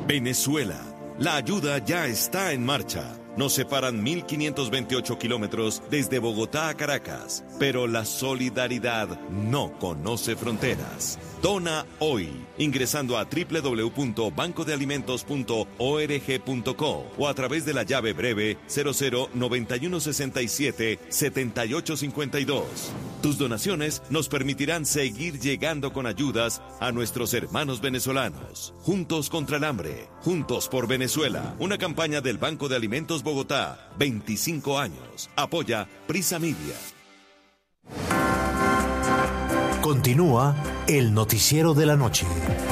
Venezuela. La ayuda ya está en marcha. Nos separan 1.528 kilómetros desde Bogotá a Caracas, pero la solidaridad no conoce fronteras. Dona hoy, ingresando a www.bancodealimentos.org.co o a través de la llave breve 0091677852. Tus donaciones nos permitirán seguir llegando con ayudas a nuestros hermanos venezolanos. Juntos contra el hambre, juntos por Venezuela. Una campaña del Banco de Alimentos Bogotá, 25 años. Apoya Prisa Media. Continúa el noticiero de la noche.